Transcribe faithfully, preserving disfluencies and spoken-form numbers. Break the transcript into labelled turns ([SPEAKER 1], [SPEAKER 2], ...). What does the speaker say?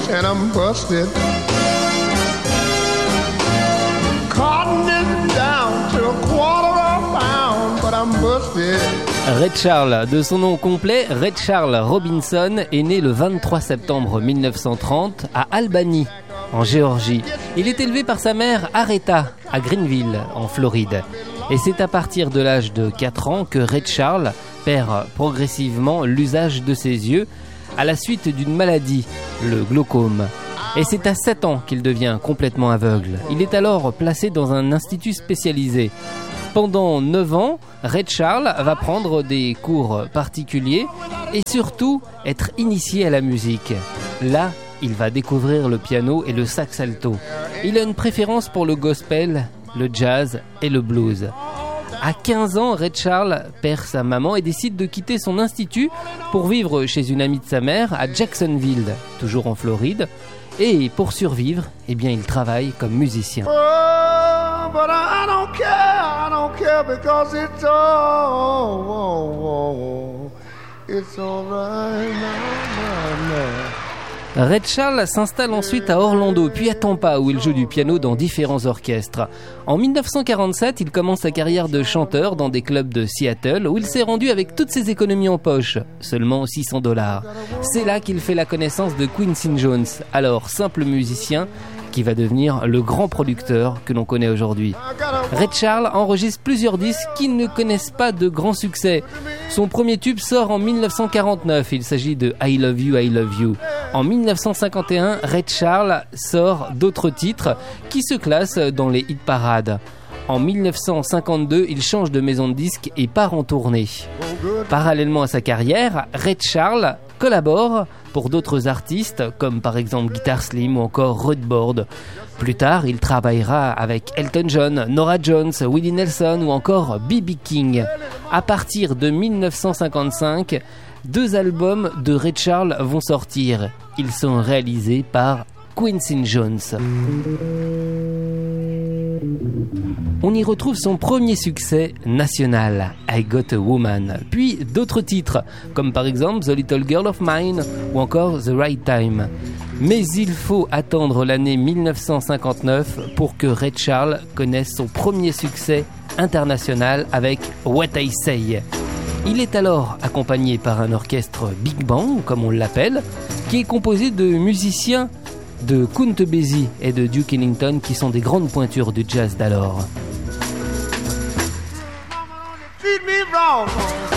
[SPEAKER 1] and I'm busted. Cotton is down to a quarter of a pound, but I'm busted.
[SPEAKER 2] Ray Charles, de son nom complet, Ray Charles Robinson, est né le vingt-trois septembre mille neuf cent trente à Albany, en Géorgie. Il est élevé par sa mère Aretha, à Greenville, en Floride. Et c'est à partir de l'âge de quatre ans que Ray Charles perd progressivement l'usage de ses yeux à la suite d'une maladie, le glaucome. Et c'est à sept ans qu'il devient complètement aveugle. Il est alors placé dans un institut spécialisé. Pendant neuf ans, Ray Charles va prendre des cours particuliers et surtout être initié à la musique. Là, il va découvrir le piano et le sax alto. Il a une préférence pour le gospel, le jazz et le blues. À quinze ans, Ray Charles perd sa maman et décide de quitter son institut pour vivre chez une amie de sa mère à Jacksonville, toujours en Floride. Et pour survivre, eh bien, il travaille comme musicien.
[SPEAKER 1] Oh, but I don't care, I don't care because it's all, oh, oh, oh, it's all right now, now.
[SPEAKER 2] Ray Charles s'installe ensuite à Orlando, puis à Tampa, où il joue du piano dans différents orchestres. En dix-neuf cent quarante-sept, il commence sa carrière de chanteur dans des clubs de Seattle, où il s'est rendu avec toutes ses économies en poche, seulement six cents dollars. C'est là qu'il fait la connaissance de Quincy Jones, alors simple musicien, qui va devenir le grand producteur que l'on connaît aujourd'hui. Ray Charles enregistre plusieurs disques qui ne connaissent pas de grand succès. Son premier tube sort en dix-neuf cent quarante-neuf, il s'agit de I Love You, I Love You. En dix-neuf cent cinquante et un, Ray Charles sort d'autres titres qui se classent dans les hit parades. En dix-neuf cent cinquante-deux, il change de maison de disques et part en tournée. Parallèlement à sa carrière, Ray Charles collabore pour d'autres artistes comme par exemple Guitar Slim ou encore Rutboard. Plus tard, il travaillera avec Elton John, Norah Jones, Willie Nelson ou encore B B King. À partir de dix-neuf cent cinquante-cinq, deux albums de Ray Charles vont sortir. Ils sont réalisés par Quincy Jones. On y retrouve son premier succès national, I Got a Woman, puis d'autres titres, comme par exemple The Little Girl of Mine ou encore The Right Time. Mais il faut attendre l'année dix-neuf cent cinquante-neuf pour que Ray Charles connaisse son premier succès international avec What I Say. Il est alors accompagné par un orchestre Big Band, comme on l'appelle, qui est composé de musiciens de Count Basie et de Duke Ellington, qui sont des grandes pointures du jazz d'alors.
[SPEAKER 1] Treat me wrong.